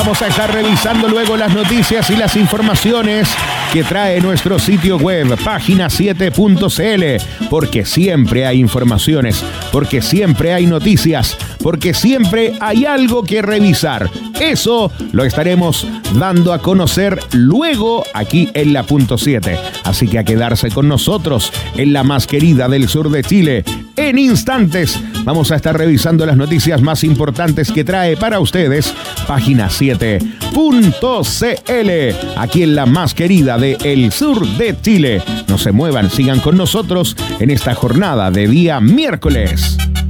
Vamos a estar revisando luego las noticias y las informaciones que trae nuestro sitio web, página7.cl, porque siempre hay informaciones, porque siempre hay noticias, porque siempre hay algo que revisar. Eso lo estaremos dando a conocer luego aquí en la Punto 7. Así que a quedarse con nosotros en la más querida del sur de Chile. En instantes vamos a estar revisando las noticias más importantes que trae para ustedes página7.cl, aquí en la más querida del sur de Chile. No se muevan, sigan con nosotros en esta jornada de día miércoles.